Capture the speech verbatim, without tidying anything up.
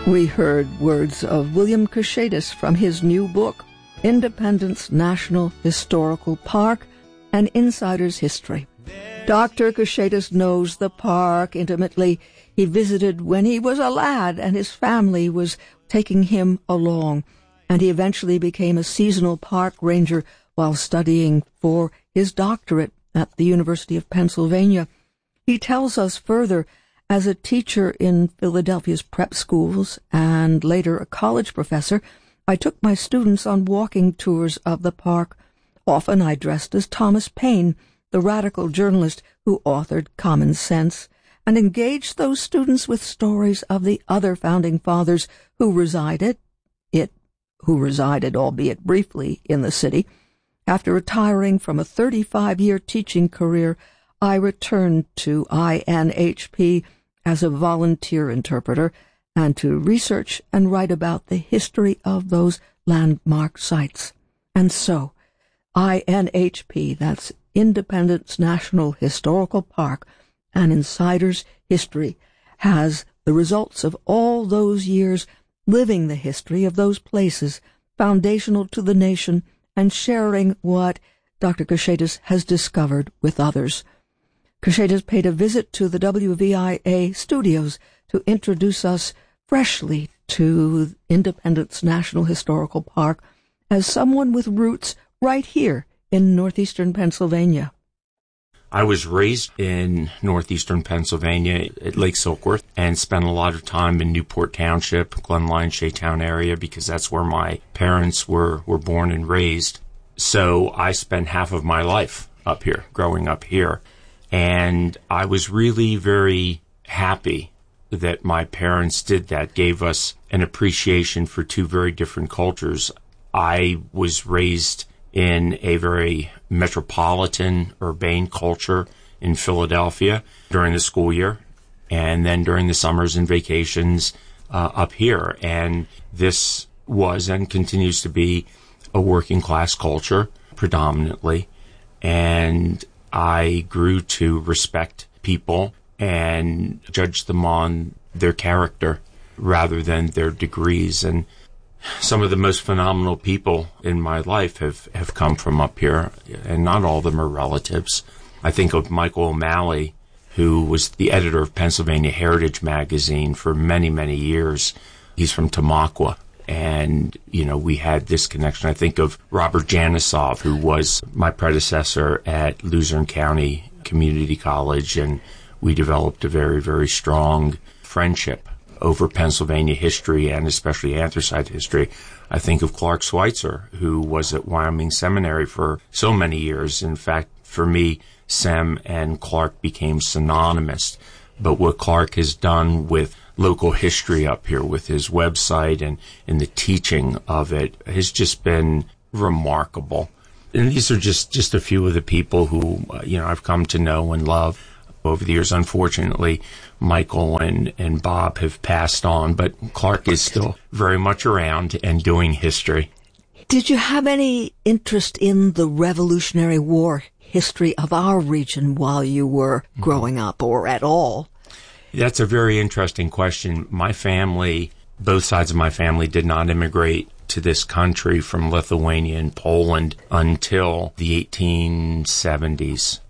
We heard words of William Cushaitis from his new book, Independence National Historical Park, An Insider's History. Doctor Cushaitis knows the park intimately. He visited when he was a lad, and his family was taking him along, and he eventually became a seasonal park ranger while studying for his doctorate at the University of Pennsylvania. He tells us further, as a teacher in Philadelphia's prep schools and later a college professor, I took my students on walking tours of the park. Often I dressed as Thomas Paine, the radical journalist who authored Common Sense, and engaged those students with stories of the other founding fathers who resided, it, who resided, albeit briefly, in the city. After retiring from a thirty-five-year teaching career, I returned to I N H P as a volunteer interpreter and to research and write about the history of those landmark sites. And so, I N H P, that's Independence National Historical Park, An Insider's History, has the results of all those years living the history of those places, foundational to the nation, and sharing what Doctor Cushaitis has discovered with others. Cushaitis paid a visit to the W V I A studios to introduce us freshly to Independence National Historical Park as someone with roots right here in northeastern Pennsylvania. I was raised in northeastern Pennsylvania at Lake Silkworth and spent a lot of time in Newport Township, Glen Lyon, Shaytown area, because that's where my parents were, were born and raised. So I spent half of my life up here, growing up here. And I was really very happy that my parents did that, gave us an appreciation for two very different cultures. I was raised in a very metropolitan, urbane culture in Philadelphia during the school year, and then during the summers and vacations uh, up here. And this was and continues to be a working class culture predominantly. And I grew to respect people and judge them on their character rather than their degrees. And some of the most phenomenal people in my life have, have come from up here, and not all of them are relatives. I think of Michael O'Malley, who was the editor of Pennsylvania Heritage Magazine for many, many years. He's from Tamaqua. And, you know, we had this connection. I think of Robert Janisov, who was my predecessor at Luzerne County Community College, and we developed a very, very strong friendship over Pennsylvania history and especially anthracite history. I think of Clark Schweitzer, who was at Wyoming Seminary for so many years. In fact, for me, Sem and Clark became synonymous. But what Clark has done with local history up here with his website and, and the teaching of it has just been remarkable. And these are just, just a few of the people who, uh, you know, I've come to know and love over the years. Unfortunately, Michael and, and Bob have passed on, but Clark is still very much around and doing history. Did you have any interest in the Revolutionary War history of our region while you were growing up, or at all? That's a very interesting question. My family, both sides of my family, did not immigrate to this country from Lithuania and Poland until the eighteen seventies.